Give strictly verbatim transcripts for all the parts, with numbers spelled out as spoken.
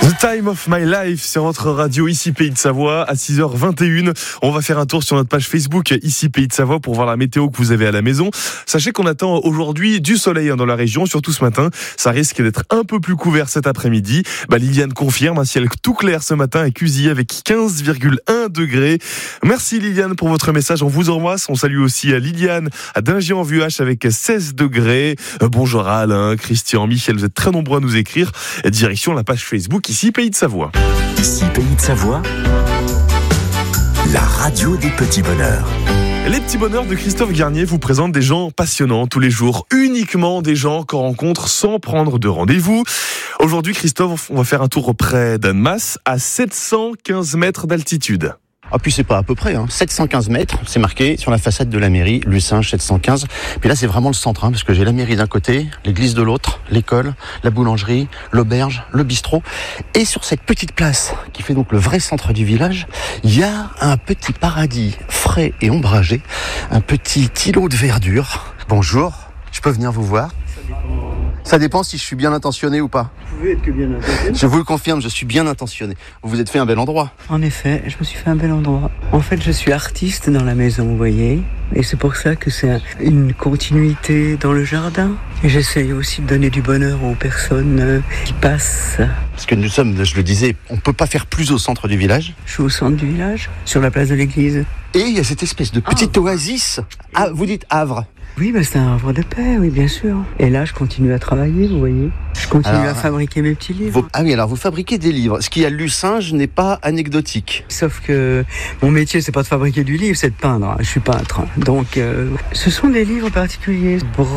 The Time of My Life sur votre radio ici Pays de Savoie à six heures vingt et une. On va faire un tour sur notre page Facebook ici Pays de Savoie pour voir la météo que vous avez à la maison. Sachez qu'on attend aujourd'hui du soleil dans la région, surtout ce matin. Ça risque d'être un peu plus couvert cet après-midi. Bah, Liliane confirme un ciel tout clair ce matin à Cusilly avec quinze virgule un degrés. Merci Liliane pour votre message. On vous embrasse. On salue aussi Liliane à Dingy-en-Vuache avec seize degrés. Bonjour à Alain, Christian, Michel. Vous êtes très nombreux à nous écrire. Direction la page Facebook ici Pays de Savoie. Ici Pays de Savoie, la radio des petits bonheurs. Les petits bonheurs de Christophe Garnier vous présentent des gens passionnants tous les jours, uniquement des gens qu'on rencontre sans prendre de rendez-vous. Aujourd'hui, Christophe, on va faire un tour près d'Annemasse, à sept cent quinze mètres d'altitude. Ah puis c'est pas à peu près, hein. sept cent quinze mètres, c'est marqué sur la façade de la mairie, Lucinge sept cent quinze. Puis là c'est vraiment le centre, hein, parce que j'ai la mairie d'un côté, l'église de l'autre, l'école, la boulangerie, l'auberge, le bistrot. Et sur cette petite place, qui fait donc le vrai centre du village, il y a un petit paradis frais et ombragé, un petit îlot de verdure. Bonjour, je peux venir vous voir ? Ça dépend si je suis bien intentionné ou pas. Vous pouvez être que bien intentionné. Je vous le confirme, je suis bien intentionné. Vous vous êtes fait un bel endroit. En effet, je me suis fait un bel endroit. En fait, je suis artiste dans la maison, vous voyez. Et c'est pour ça que c'est une continuité dans le jardin. Et j'essaye aussi de donner du bonheur aux personnes qui passent. Parce que nous sommes, je le disais, on ne peut pas faire plus au centre du village. Je suis au centre du village, sur la place de l'église. Et il y a cette espèce de petite ah. oasis. Ah, vous dites Havre. Oui, bah c'est un havre de paix, oui, bien sûr. Et là, je continue à travailler, vous voyez. Je continue alors, à fabriquer mes petits livres. Vous... Ah oui, alors vous fabriquez des livres. Ce qui a Lucinge n'est pas anecdotique. Sauf que mon métier, c'est pas de fabriquer du livre, c'est de peindre. Je suis peintre. Donc, euh, ce sont des livres particuliers,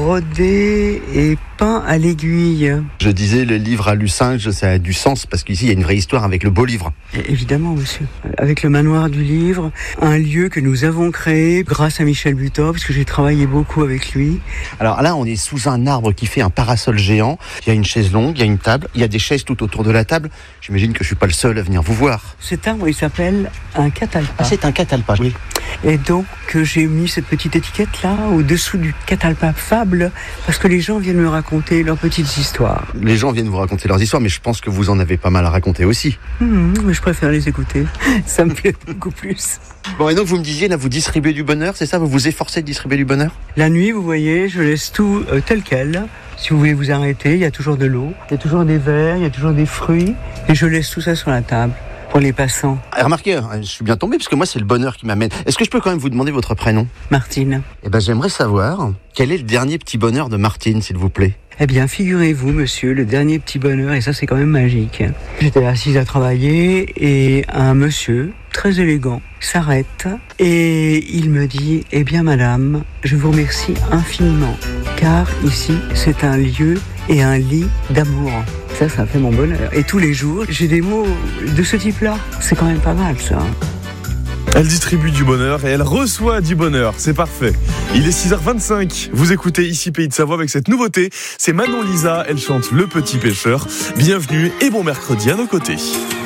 brodés et peints à l'aiguille. Je disais, le livre à Lucinge, ça a du sens, parce qu'ici, il y a une vraie histoire avec le beau livre. Et évidemment, monsieur. Avec le manoir du livre, un lieu que nous avons créé grâce à Michel Buteau, parce que j'ai travaillé beaucoup avec lui. Alors là, on est sous un arbre qui fait un parasol géant. Il y a une chaise longue, il y a une table, il y a des chaises tout autour de la table. J'imagine que je suis pas le seul à venir vous voir. Cet arbre, il s'appelle un catalpa. Ah, c'est un catalpa, oui. Et donc, j'ai mis cette petite étiquette-là au-dessous du catalpa fable, parce que les gens viennent me raconter leurs petites histoires. Les gens viennent vous raconter leurs histoires, mais je pense que vous en avez pas mal à raconter aussi. Mmh, mais je préfère les écouter. Ça me plaît beaucoup plus. Bon, et donc vous me disiez, là, vous distribuez du bonheur, c'est ça ? Vous vous efforcez de distribuer du bonheur ? La nuit, vous voyez, je laisse tout euh, tel quel. Si vous voulez vous arrêter, il y a toujours de l'eau, il y a toujours des verres, il y a toujours des fruits. Et je laisse tout ça sur la table pour les passants. Ah, remarquez, je suis bien tombé, parce que moi, c'est le bonheur qui m'amène. Est-ce que je peux quand même vous demander votre prénom ? Martine. Eh ben, j'aimerais savoir, quel est le dernier petit bonheur de Martine, s'il vous plaît ? Eh bien, figurez-vous, monsieur, le dernier petit bonheur, et ça, c'est quand même magique. J'étais assise à travailler, et un monsieur, très élégant, s'arrête, et il me dit, eh bien, madame, je vous remercie infiniment, car ici, c'est un lieu et un lit d'amour. Ça, ça fait mon bonheur. Et tous les jours, j'ai des mots de ce type-là. C'est quand même pas mal, ça. Elle distribue du bonheur et elle reçoit du bonheur, c'est parfait. Il est six heures vingt-cinq, vous écoutez ici Pays de Savoie avec cette nouveauté. C'est Manon Lisa, elle chante Le Petit Pêcheur. Bienvenue et bon mercredi à nos côtés.